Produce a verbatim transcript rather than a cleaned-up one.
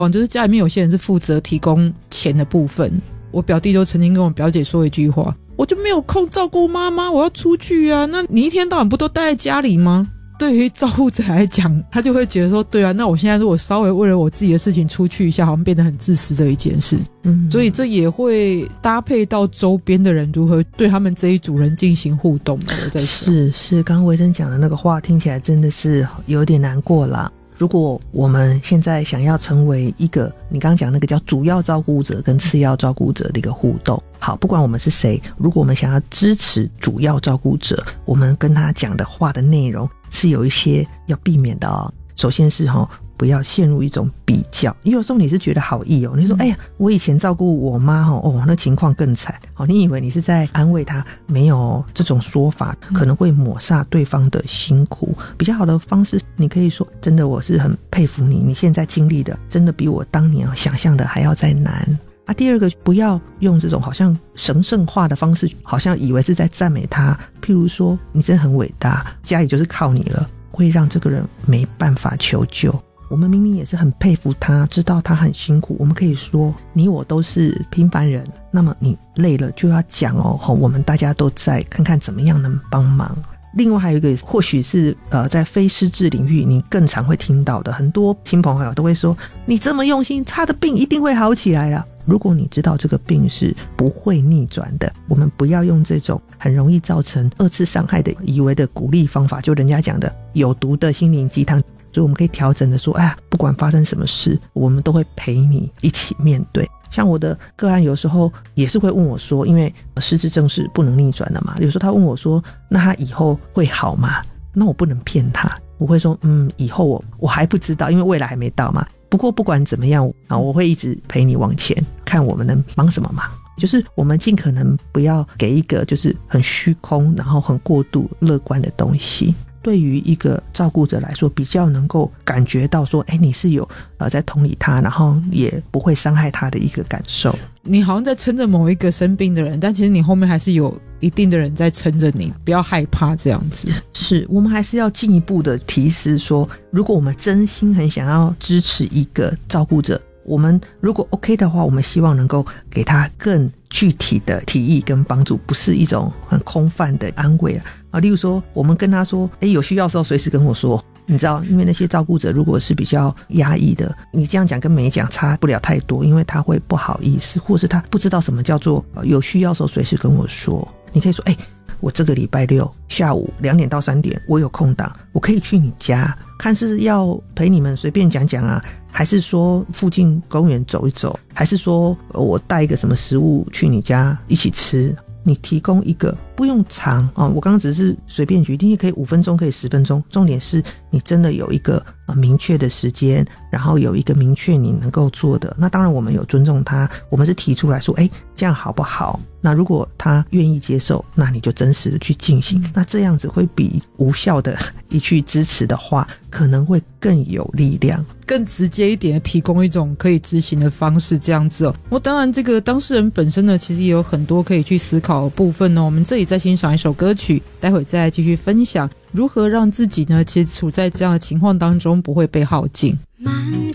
就是家里面有些人是负责提供钱的部分。我表弟就曾经跟我表姐说一句话，我就没有空照顾妈妈，我要出去啊，那你一天到晚不都待在家里吗？对于照顾者来讲，他就会觉得说，对啊，那我现在如果稍微为了我自己的事情出去一下，好像变得很自私的一件事。嗯，所以这也会搭配到周边的人如何对他们这一组人进行互动。我在想是是，刚刚维珍讲的那个话听起来真的是有点难过啦。如果我们现在想要成为一个你刚刚讲那个叫主要照顾者跟次要照顾者的一个互动，好，不管我们是谁，如果我们想要支持主要照顾者，我们跟他讲的话的内容是有一些要避免的哦。首先是齁不要陷入一种比较，因为有时候你是觉得好意哦，你说、嗯、哎呀我以前照顾我妈齁哦那情况更惨哦，你以为你是在安慰她，没有，这种说法可能会抹煞对方的辛苦。比较好的方式你可以说，真的我是很佩服你，你现在经历的真的比我当年想象的还要再难啊。第二个，不要用这种好像神圣化的方式，好像以为是在赞美他，譬如说你真的很伟大，家里就是靠你了，会让这个人没办法求救。我们明明也是很佩服他，知道他很辛苦，我们可以说你我都是平凡人，那么你累了就要讲哦，我们大家都在，看看怎么样能帮忙。另外还有一个或许是呃，在非失智领域你更常会听到的，很多亲朋好友都会说，你这么用心，他的病一定会好起来啦。如果你知道这个病是不会逆转的，我们不要用这种很容易造成二次伤害的以为的鼓励方法，就人家讲的有毒的心灵鸡汤。所以我们可以调整的说，哎呀，不管发生什么事，我们都会陪你一起面对。像我的个案有时候也是会问我说，因为失智症是不能逆转的嘛，有时候他问我说，那他以后会好吗？那我不能骗他，我会说嗯，以后我我还不知道，因为未来还没到嘛。不过不管怎么样啊，我会一直陪你往前，看我们能帮什么忙。就是我们尽可能不要给一个就是很虚空然后很过度乐观的东西，对于一个照顾者来说比较能够感觉到说，哎，你是有呃在同理他，然后也不会伤害他的一个感受。 你好像在撑着某一个生病的人，但其实你后面还是有一定的人在撑着你，不要害怕这样子。 是，我们还是要进一步的提示说，如果我们真心很想要支持一个照顾者，我们如果 OK 的话，我们希望能够给他更具体的提议跟帮助，不是一种很空泛的安慰啊。啊，例如说我们跟他说，诶，有需要的时候随时跟我说，你知道，因为那些照顾者如果是比较压抑的，你这样讲跟没讲差不了太多，因为他会不好意思，或是他不知道什么叫做有需要的时候随时跟我说。你可以说，诶，我这个礼拜六下午两点到三点我有空档，我可以去你家，看是要陪你们随便讲讲啊，还是说附近公园走一走，还是说我带一个什么食物去你家一起吃。你提供一个不用长啊，我刚刚只是随便举例，你可以五分钟，可以十分钟，重点是你真的有一个啊明确的时间，然后有一个明确你能够做的。那当然我们有尊重他，我们是提出来说，哎，这样好不好？那如果他愿意接受，那你就真实的去进行。那这样子会比无效的一句支持的话，可能会更有力量， 更直接一点的提供一种可以执行的方式，这样子哦。我当然这个当事人本身呢，其实也有很多可以去思考的部分哦。我们这里再欣赏一首歌曲，待会再继续分享如何让自己呢，其实处在这样的情况当中不会被耗尽。